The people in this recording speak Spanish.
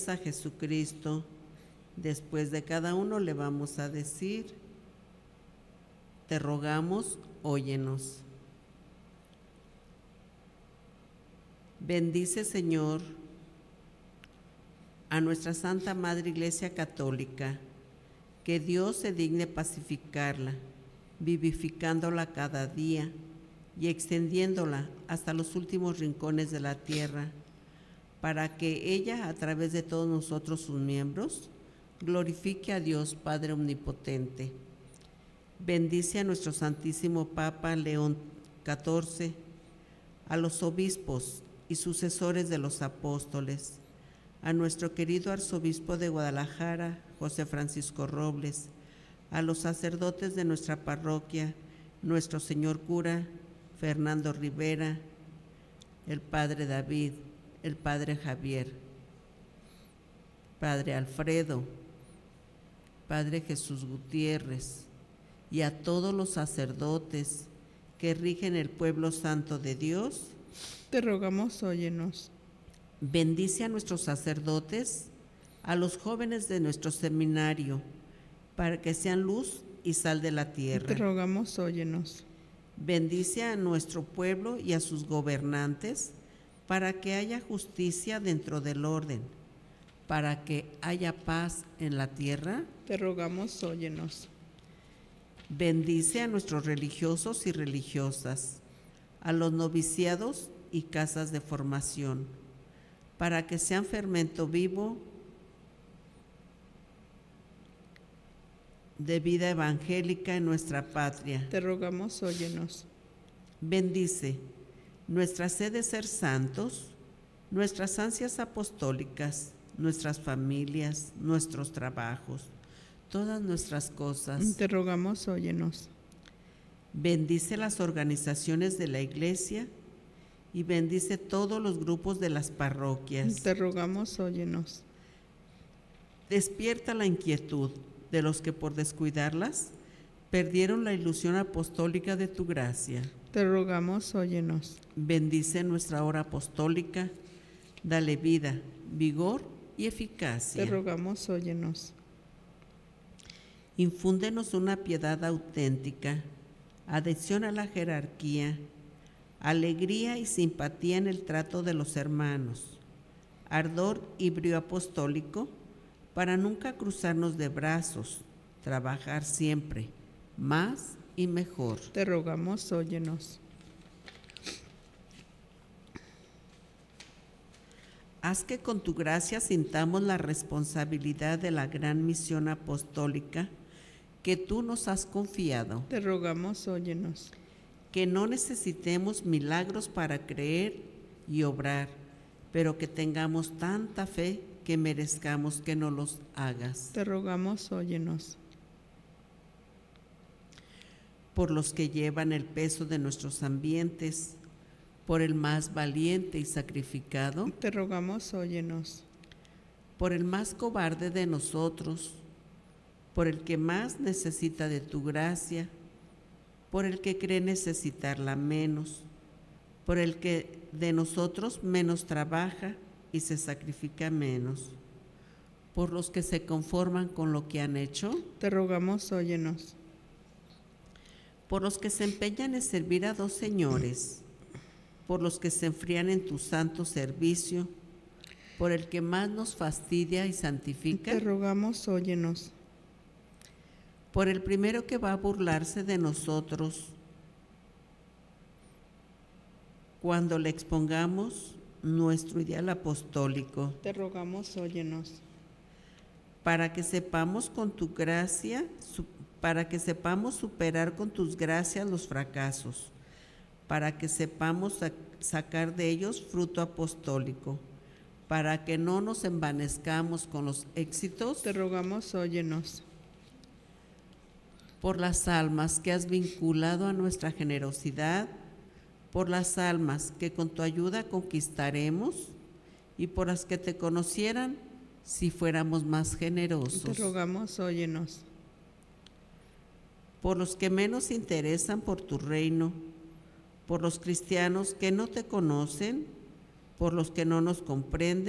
a Jesucristo. Después de cada uno le vamos a decir: te rogamos, óyenos. Bendice, Señor, a nuestra Santa Madre Iglesia Católica, que Dios se digne pacificarla, vivificándola cada día y extendiéndola hasta los últimos rincones de la tierra, para que ella, a través de todos nosotros sus miembros, glorifique a Dios Padre Omnipotente. Bendice a nuestro Santísimo Papa León XIV, a los obispos y sucesores de los apóstoles, a nuestro querido arzobispo de Guadalajara, José Francisco Robles, a los sacerdotes de nuestra parroquia, nuestro señor cura Fernando Rivera, el padre David, el padre Javier, padre Alfredo, padre Jesús Gutiérrez, y a todos los sacerdotes que rigen el pueblo santo de Dios. Te rogamos, óyenos. Bendice a nuestros sacerdotes, a los jóvenes de nuestro seminario, para que sean luz y sal de la tierra. Te rogamos, óyenos. Bendice a nuestro pueblo y a sus gobernantes, para que haya justicia dentro del orden, para que haya paz en la tierra. Te rogamos, óyenos. Bendice a nuestros religiosos y religiosas, a los noviciados y casas de formación, para que sean fermento vivo de vida evangélica en nuestra patria. Te rogamos, óyenos. Bendice nuestra sed de ser santos, nuestras ansias apostólicas, nuestras familias, nuestros trabajos, todas nuestras cosas. Te rogamos, óyenos. Bendice las organizaciones de la Iglesia y bendice todos los grupos de las parroquias. Te rogamos, óyenos. Despierta la inquietud de los que por descuidarlas perdieron la ilusión apostólica de tu gracia. Te rogamos, óyenos. Bendice nuestra hora apostólica, dale vida, vigor y eficacia. Te rogamos, óyenos. Infúndenos una piedad auténtica, adhesión a la jerarquía, alegría y simpatía en el trato de los hermanos, ardor y brío apostólico para nunca cruzarnos de brazos, trabajar siempre más y mejor. Te rogamos, óyenos. Haz que con tu gracia sintamos la responsabilidad de la gran misión apostólica que tú nos has confiado. Te rogamos, óyenos. Que no necesitemos milagros para creer y obrar, pero que tengamos tanta fe que merezcamos que nos los hagas. Te rogamos, óyenos. Por los que llevan el peso de nuestros ambientes, por el más valiente y sacrificado, Te rogamos, óyenos. por el más cobarde de nosotros, por el que más necesita de tu gracia, por el que cree necesitarla menos, por el que de nosotros menos trabaja y se sacrifica menos, por los que se conforman con lo que han hecho, Te rogamos, óyenos. por los que se empeñan en servir a dos señores, por los que se enfrían en tu santo servicio, por el que más nos fastidia y santifica, Te rogamos, óyenos. por el primero que va a burlarse de nosotros cuando le expongamos nuestro ideal apostólico, Te rogamos, óyenos. para que sepamos con tu gracia, para que sepamos superar con tus gracias los fracasos, para que sepamos sacar de ellos fruto apostólico, para que no nos envanezcamos con los éxitos. Te rogamos, óyenos. Por las almas que has vinculado a nuestra generosidad, por las almas que con tu ayuda conquistaremos y por las que te conocieran si fuéramos más generosos. Te rogamos, óyenos. Por los que menos interesan por tu reino, por los cristianos que no te conocen, por los que no nos comprenden,